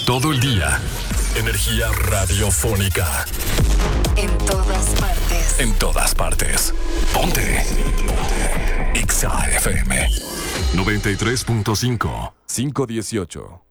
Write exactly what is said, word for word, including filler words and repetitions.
todo el día. Energía radiofónica. En todas partes. En todas partes. Ponte. Ponte. Exa F M. noventa y tres punto cinco. cinco dieciocho.